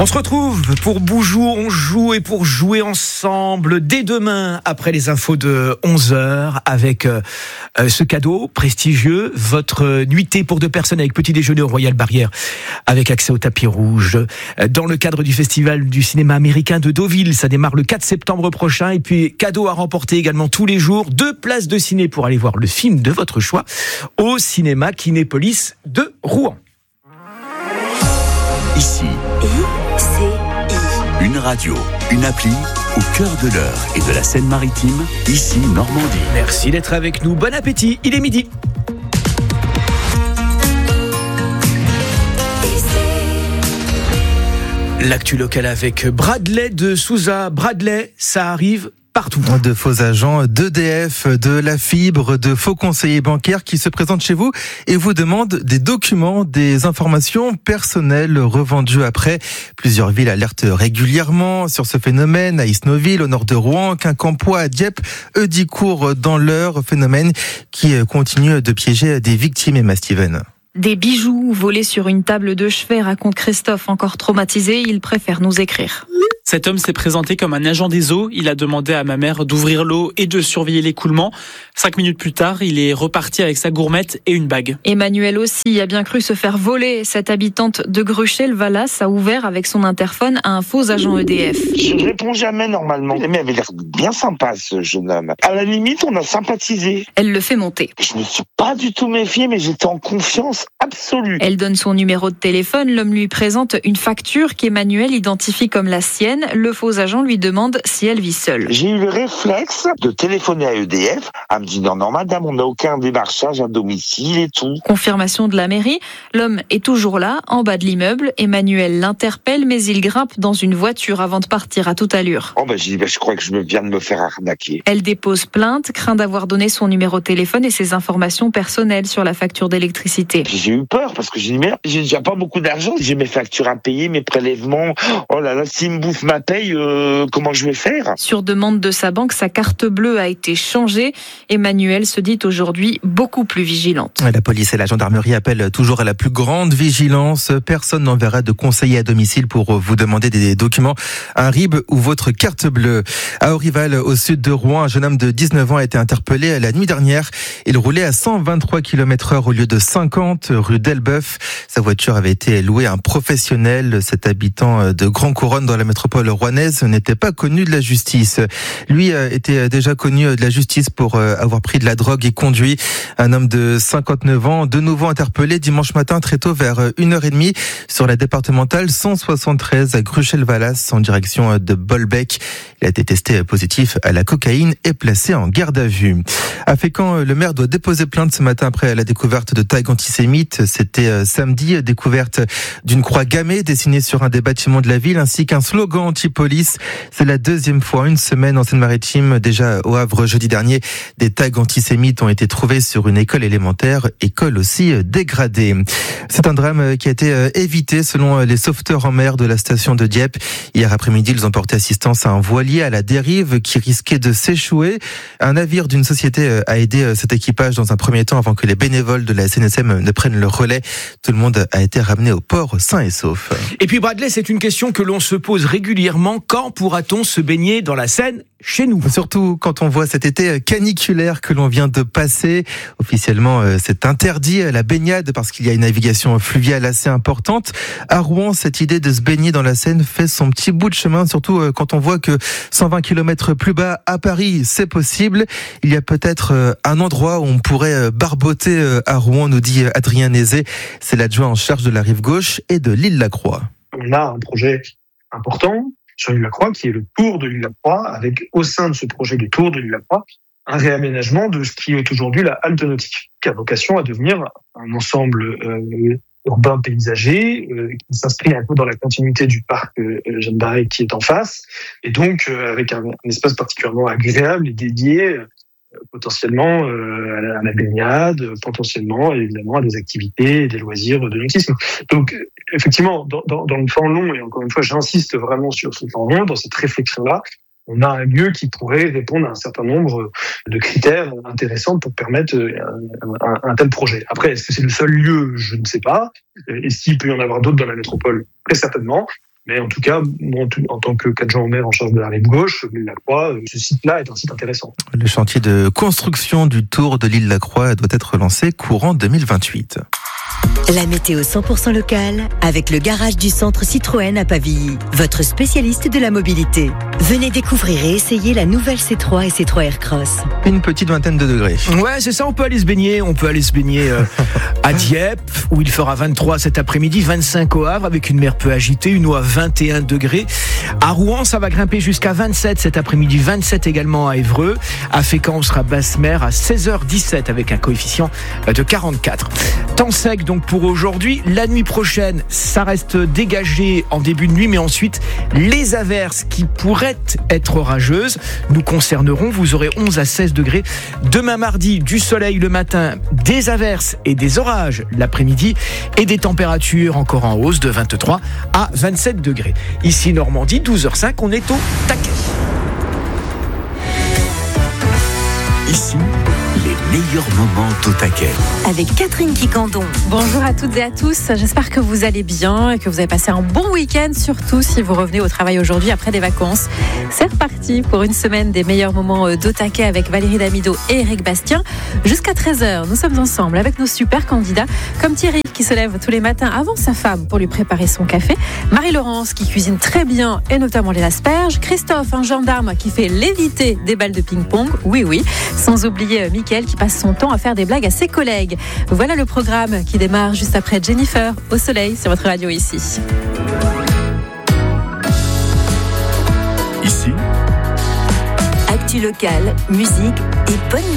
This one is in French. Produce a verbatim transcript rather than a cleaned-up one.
On se retrouve pour Boujou, on joue et pour jouer ensemble dès demain après les infos de onze heures avec euh, ce cadeau prestigieux, votre nuitée pour deux personnes avec petit déjeuner au Royal Barrière avec accès au tapis rouge dans le cadre du festival du cinéma américain de Deauville. Ça démarre le quatre septembre prochain et puis cadeau à remporter également tous les jours, deux places de ciné pour aller voir le film de votre choix au cinéma Kinépolis de Rouen. Ici, I C I. Une radio, une appli au cœur de l'Eure et de la Seine-Maritime, ici Normandie. Merci d'être avec nous. Bon appétit, il est midi. L'actu locale avec Bradley de Souza. Bradley, ça arrive partout. De faux agents d'E D F, de la fibre, de faux conseillers bancaires qui se présentent chez vous et vous demandent des documents, des informations personnelles revendues après. Plusieurs villes alertent régulièrement sur ce phénomène. À Isnoville, au nord de Rouen, Quincampoix, à Dieppe, Heudicourt dans l'Eure. Phénomène qui continue de piéger des victimes. Emma Steven. Des bijoux volés sur une table de chevet, raconte Christophe, encore traumatisé. Il préfère nous écrire. Cet homme s'est présenté comme un agent des eaux. Il a demandé à ma mère d'ouvrir l'eau et de surveiller l'écoulement. Cinq minutes plus tard, il est reparti avec sa gourmette et une bague. Emmanuel aussi a bien cru se faire voler. Cette habitante de Gruchel-Valas a ouvert avec son interphone à un faux agent E D F. Je ne réponds jamais normalement. Mais il avait l'air bien sympa, ce jeune homme. À la limite, on a sympathisé. Elle le fait monter. Je me suis pas du tout méfiée, mais j'étais en confiance absolue. Elle donne son numéro de téléphone. L'homme lui présente une facture qu'Emmanuel identifie comme la sienne. Le faux agent lui demande si elle vit seule. J'ai eu le réflexe de téléphoner à E D F. Elle me dit non, non, madame, on n'a aucun démarchage à domicile et tout. Confirmation de la mairie. L'homme est toujours là, en bas de l'immeuble. Emmanuel l'interpelle, mais il grimpe dans une voiture avant de partir à toute allure. Oh, bah, j'ai dit, bah, je crois que je me viens de me faire arnaquer. Elle dépose plainte, craint d'avoir donné son numéro de téléphone et ses informations personnelles sur la facture d'électricité. J'ai eu peur parce que j'ai dit, merde, j'ai déjà pas beaucoup d'argent. J'ai mes factures à payer, mes prélèvements. Oh là là, s'il me bouffe ma paye, euh, comment je vais faire? Sur demande de sa banque, sa carte bleue a été changée. Emmanuel se dit aujourd'hui beaucoup plus vigilante. La police et la gendarmerie appellent toujours à la plus grande vigilance. Personne n'enverra de conseiller à domicile pour vous demander des documents, un R I B ou votre carte bleue. À Aurival, au sud de Rouen, un jeune homme de dix-neuf ans a été interpellé la nuit dernière. Il roulait à cent vingt-trois kilomètres heure au lieu de cinquante rue d'Elbeuf. Sa voiture avait été louée à un professionnel. Cet habitant de Grand Couronne dans la métropole rouennaise n'était pas connu de la justice. Lui était déjà connu de la justice pour avoir pris de la drogue et conduit. Un homme de cinquante-neuf ans, de nouveau interpellé dimanche matin très tôt vers une heure trente sur la départementale cent soixante-treize à Gruchel-Valas en direction de Bolbec. Il a été testé positif à la cocaïne et placé en garde à vue. À Fécamp, le maire doit déposer plainte ce matin après la découverte de tags antisémites. C'était samedi, découverte d'une croix gammée dessinée sur un des bâtiments de la ville ainsi qu'un slogan anti-police. C'est la deuxième fois, une semaine en Seine-Maritime. Déjà au Havre jeudi dernier, des tags antisémites ont été trouvés sur une école élémentaire, école aussi dégradée. C'est un drame qui a été évité selon les sauveteurs en mer de la station de Dieppe. Hier après-midi, ils ont porté assistance à un voilier à la dérive qui risquait de s'échouer. Un navire d'une société a aidé cet équipage dans un premier temps avant que les bénévoles de la S N S M ne prennent le relais. Tout le monde a été ramené au port sain et sauf. Et puis Bradley, c'est une question que l'on se pose régulièrement. Quand pourra-t-on se baigner dans la Seine chez nous? Surtout quand on voit cet été caniculaire que l'on vient de passer. Officiellement, c'est interdit la baignade parce qu'il y a une navigation fluviale assez importante. À Rouen, cette idée de se baigner dans la Seine fait son petit bout de chemin, surtout quand on voit que cent vingt kilomètres plus bas à Paris, c'est possible. Il y a peut-être un endroit où on pourrait barboter à Rouen, nous dit Adrien Nézet. C'est l'adjoint en charge de la rive gauche et de l'île Lacroix. On a un projet important sur l'île Lacroix qui est le tour de l'île Lacroix, avec au sein de ce projet du tour de l'île Lacroix, un réaménagement de ce qui est aujourd'hui la halte nautique, qui a vocation à devenir un ensemble euh, urbain paysager, euh, qui s'inscrit un peu dans la continuité du parc euh, Jeanne d'Arc qui est en face, et donc euh, avec un, un espace particulièrement agréable et dédié euh, potentiellement euh, à, la, à la baignade, potentiellement évidemment à des activités et des loisirs de nautisme. Donc effectivement, dans, dans, dans le temps long, et encore une fois j'insiste vraiment sur ce temps long, dans cette réflexion-là, on a un lieu qui pourrait répondre à un certain nombre de critères intéressants pour permettre un, un, un tel projet. Après, est-ce que c'est le seul lieu? Je ne sais pas. Est-ce qu'il peut y en avoir d'autres dans la métropole? Très certainement. Mais en tout cas, moi, en tant qu'adjoint au maire en charge de la rive gauche, l'île-la-Croix, ce site-là est un site intéressant. Le chantier de construction du tour de l'île-la-Croix doit être lancé courant deux mille vingt-huit. La météo cent pour cent locale avec le garage du centre Citroën à Pavilly, votre spécialiste de la mobilité. Venez découvrir et essayer la nouvelle C trois et C trois Aircross. Une petite vingtaine de degrés. Ouais, c'est ça, on peut aller se baigner. On peut aller se baigner euh, à Dieppe, où il fera vingt-trois cet après-midi, vingt-cinq au Havre, avec une mer peu agitée, une eau à vingt et un degrés. À Rouen, ça va grimper jusqu'à vingt-sept cet après-midi, vingt-sept également à Évreux. À Fécamp, on sera basse mer à seize heures dix-sept avec un coefficient de quarante-quatre. Temps sec donc pour aujourd'hui. La nuit prochaine, ça reste dégagé en début de nuit, mais ensuite, les averses qui pourraient être orageuses nous concerneront. Vous aurez onze à seize degrés. Demain mardi, du soleil le matin, des averses et des orages l'après-midi et des températures encore en hausse de vingt-trois à vingt-sept degrés. Ici Normandie, douze heures cinq, on est au taquet. Ici, les meilleurs moments au taquet. Avec Catherine Quicandon. Bonjour à toutes et à tous, j'espère que vous allez bien et que vous avez passé un bon week-end, surtout si vous revenez au travail aujourd'hui après des vacances. C'est reparti pour une semaine des meilleurs moments d'au taquet avec Valérie Damido et Eric Bastien. Jusqu'à treize heures, nous sommes ensemble avec nos super candidats, comme Thierry qui se lève tous les matins avant sa femme pour lui préparer son café, Marie-Laurence qui cuisine très bien et notamment les asperges, Christophe, un gendarme qui fait léviter des balles de ping-pong, oui oui, sans oublier Mickaël qui passe son temps à faire des blagues à ses collègues. Voilà le programme qui démarre juste après Jennifer au soleil sur votre radio ici. Ici, Actu locale, musique et bonne